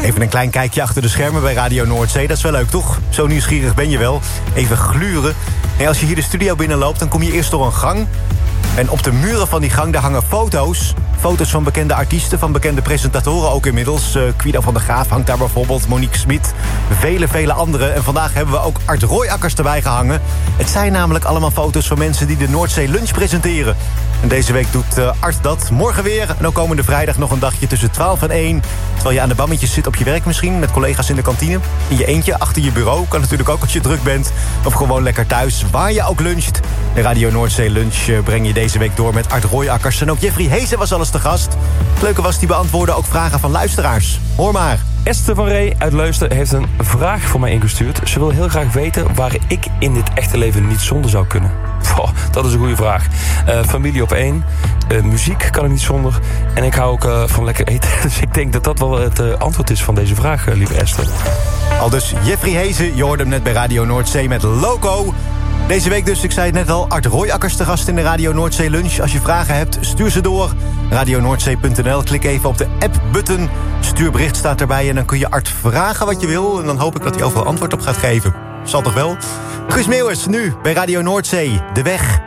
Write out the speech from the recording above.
Even een klein kijkje achter de schermen bij Radio Noordzee. Dat is wel leuk, toch? Zo nieuwsgierig ben je wel. Even gluren. En als je hier de studio binnenloopt, dan kom je eerst door een gang. En op de muren van die gang, daar hangen foto's. Foto's van bekende artiesten, van bekende presentatoren ook inmiddels. Quido van der Graaf hangt daar bijvoorbeeld, Monique Smit. Vele anderen. En vandaag hebben we ook Art Royakkers erbij gehangen. Het zijn namelijk allemaal foto's van mensen die de Noordzee Lunch presenteren. En deze week doet Art dat. Morgen weer. En ook komende vrijdag nog een dagje tussen 12 en 1. Terwijl je aan de bammetjes zit op je werk misschien. Met collega's in de kantine. In je eentje, achter je bureau. Kan natuurlijk ook als je druk bent. Of gewoon lekker thuis, waar je ook luncht. De Radio Noordzee Lunch breng je deze week door met Art Royakkers. En ook Jeffrey Hezen was alles te gast. Het leuke was, die beantwoordde ook vragen van luisteraars. Hoor maar. Esther van Ree uit Leusden heeft een vraag voor mij ingestuurd. Ze wil heel graag weten waar ik in dit echte leven niet zonder zou kunnen. Dat is een goede vraag. Familie op 1. Muziek kan ik niet zonder. En ik hou ook van lekker eten. Dus ik denk dat dat wel het antwoord is van deze vraag, lieve Esther. Al dus Jeffrey Hezen. Je hoorde hem net bij Radio Noordzee met Loco. Deze week dus, ik zei het net al, Art Royakkers te gast in de Radio Noordzee Lunch. Als je vragen hebt, stuur ze door. RadioNoordzee.nl, klik even op de app-button. Stuurbericht staat erbij en dan kun je Art vragen wat je wil. En dan hoop ik dat hij overal antwoord op gaat geven. Zal toch wel? Guus Meeuwis, nu bij Radio Noordzee. De weg